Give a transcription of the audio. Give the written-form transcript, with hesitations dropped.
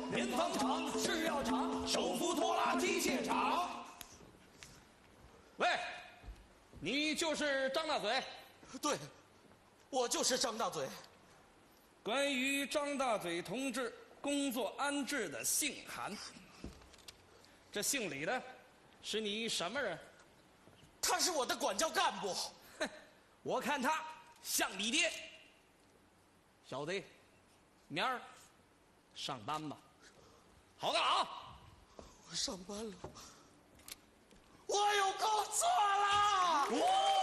棉纺厂、制药厂、手扶拖拉机械厂。喂，你就是张大嘴？ 对，我就是张大嘴。 关于张大嘴同志工作安置的信函，这信里的是你什么人？ 他是我的管教干部。 哼，我看他像你爹。小子，明儿上班吧。好的啊。 我上班了，我有工作了。